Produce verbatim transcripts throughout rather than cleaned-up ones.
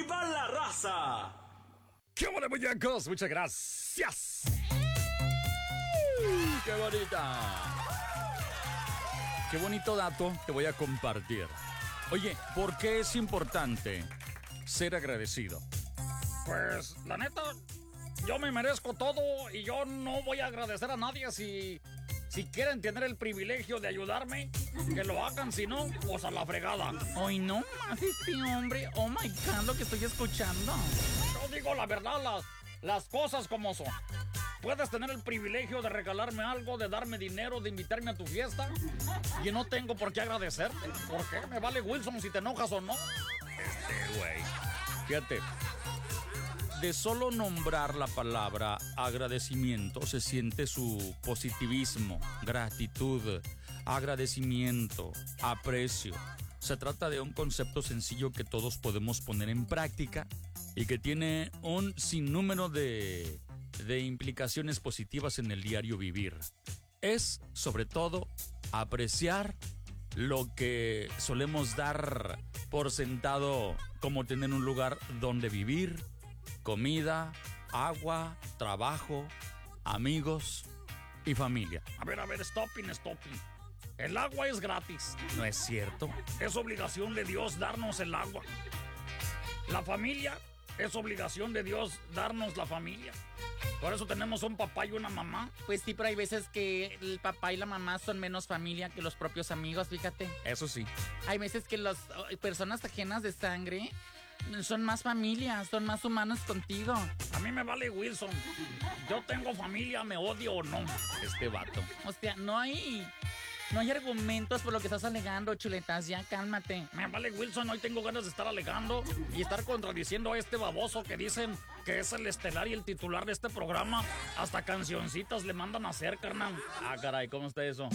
¡Viva la raza! ¡Qué bueno, muñecos! Muchas gracias. ¡Qué bonita! Qué bonito dato te voy a compartir. Oye, ¿por qué es importante ser agradecido? Pues, la neta, yo me merezco todo y yo no voy a agradecer a nadie si... Si quieren tener el privilegio de ayudarme, que lo hagan, si no, pues a la fregada. Ay, no más este hombre. Oh my God, lo que estoy escuchando. Yo digo la verdad, las, las cosas como son. Puedes tener el privilegio de regalarme algo, de darme dinero, de invitarme a tu fiesta, y no tengo por qué agradecerte. ¿Por qué? Me vale Wilson si te enojas o no. Este güey. Fíjate. De solo nombrar la palabra agradecimiento se siente su positivismo, gratitud, agradecimiento, aprecio. Se trata de un concepto sencillo que todos podemos poner en práctica y que tiene un sinnúmero de, de implicaciones positivas en el diario vivir. Es, sobre todo, apreciar lo que solemos dar por sentado, como tener un lugar donde vivir, comida, agua, trabajo, amigos y familia. A ver, a ver, stopping, stopping. El agua es gratis. No es cierto. Es obligación de Dios darnos el agua. La familia es obligación de Dios darnos la familia. Por eso tenemos un papá y una mamá. Pues sí, pero hay veces que el papá y la mamá son menos familia que los propios amigos, fíjate. Eso sí. Hay veces que las personas ajenas de sangre son más familia, son más humanos contigo. A mí me vale Wilson. Yo tengo familia, me odio o no. Este vato. O sea, no hay... No hay argumentos por lo que estás alegando, chuletas. Ya, cálmate. Me vale Wilson, hoy tengo ganas de estar alegando y estar contradiciendo a este baboso que dicen que es el estelar y el titular de este programa. Hasta cancioncitas le mandan a hacer, carnal. Ah, caray, ¿cómo está eso?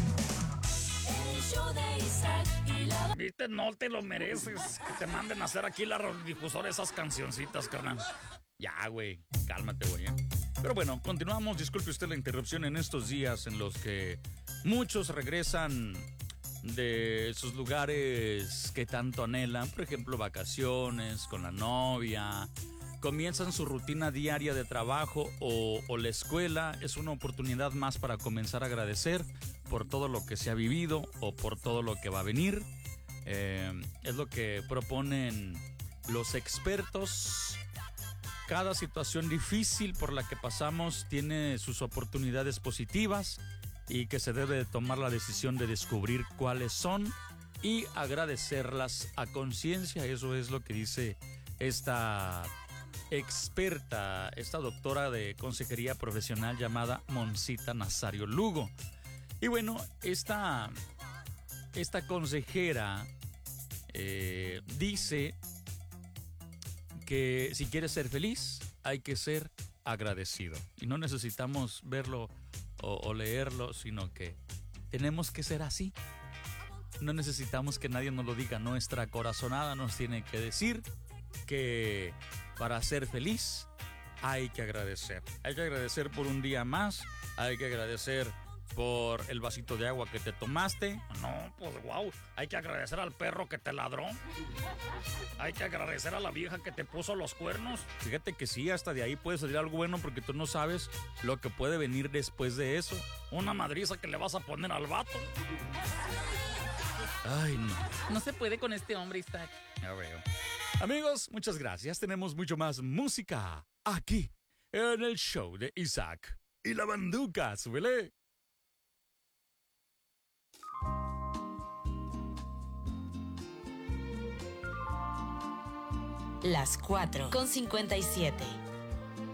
El show de Isaac y la... Viste, no te lo mereces. Que te manden a hacer aquí la radiodifusora esas cancioncitas, carnal. Ya, güey, cálmate, güey. ¿eh? Pero bueno, continuamos. Disculpe usted la interrupción en estos días en los que muchos regresan de sus lugares que tanto anhelan. Por ejemplo, vacaciones con la novia. Comienzan su rutina diaria de trabajo o, o la escuela. Es una oportunidad más para comenzar a agradecer por todo lo que se ha vivido o por todo lo que va a venir. Eh, es lo que proponen los expertos. Cada situación difícil por la que pasamos tiene sus oportunidades positivas y que se debe de tomar la decisión de descubrir cuáles son y agradecerlas a conciencia. Eso es lo que dice esta experta, esta doctora de consejería profesional llamada Monsita Nazario Lugo. Y bueno, esta, esta consejera eh, dice que si quieres ser feliz, hay que ser agradecido. Y no necesitamos verlo o, o leerlo, sino que tenemos que ser así. No necesitamos que nadie nos lo diga. Nuestra corazonada nos tiene que decir que para ser feliz hay que agradecer. Hay que agradecer por un día más. Hay que agradecer por el vasito de agua que te tomaste. No, pues wow. Hay que agradecer al perro que te ladró. Hay que agradecer a la vieja que te puso los cuernos. Fíjate que sí, hasta de ahí puede salir algo bueno porque tú no sabes lo que puede venir después de eso. Una madriza que le vas a poner al vato. Ay, no. No se puede con este hombre, Isaac. Ya veo. Amigos, muchas gracias. Tenemos mucho más música aquí en el show de Isaac y la Banduca. Súbele. Las cuatro con cincuenta y siete.